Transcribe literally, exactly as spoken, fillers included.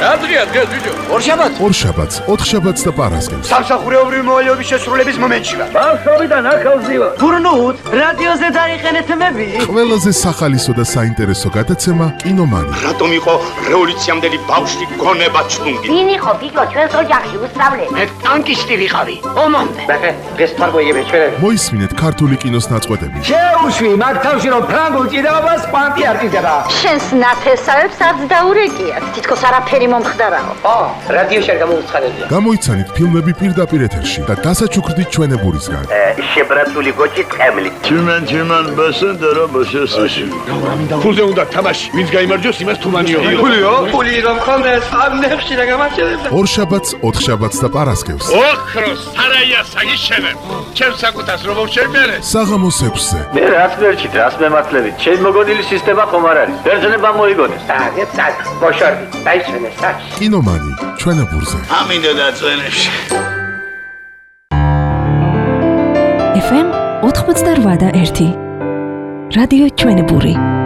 რა დღეა დღეს ბიჭო? ორშაბათს. ორშაბათს, ოთხშაბათს და პარასკევს. სამსახურეობრივი მოვალეობის შესრულების მომენტში ვარ. ბავშვობიდან ახალზივა. გურნუთ, რადიოზე დაიყენეთ მები. ყველაზე სახალისო და საინტერესო გადაცემა კინომანი. რატომ იყო რევოლუციამდელი ბავშვი გონება ჩლუნგი? ვინ იყო გიგო ჩვენს ოჯახში უსწავლე? მე ტანკისტი ვიყავი. ომამდე. მე დღეს თარგმნიები ჩვენები. მოისმინეთ ქართული კინოს ნაწყვეტები. შეუშვი მაგ თავში რომ ფრანგულ ჭიდაობას კვანტი არტიზება. შენს ნათესავებს არც დაურეკიათ. თითქოს არაფერი მომხდარაო. ო, რადიოში არ გამოუცხადებია. გამოიცანით ფილმები პირდაპირ ეთერში და დასაჩუქრდით ჩვენებურისგან. შებრაცული გოჭი ტყემლი. Tümen tümen basın dara basıyorsun. ფულზე უნდა თამაში, ვინც გაიმარჯვოს იმას თუმანიო. ფულიო? ფული რომ ხონდეს, ამნებში რა გამარჯვებდა. ორშაბათს, ოთხშაბათს და პარასკევს. ოქროს სარაია საგიშენებ. ჩემს საკუთას რომ შევმერე. საღამოს ექვსზე. მე რას ვერჩით, რას მემართლებით? ჩემ მოგონილი სისტემა ხომ არ არის. ბერძნება მოიგონეს. აგეთ წად, მოშორდი, დაისვენე საქმე. კინომანი ჩვენებურზე. ამინდა დაწვენებში. ეფ ემ ოთხმოცდარვა და ერთი რადიო ჩვენებური.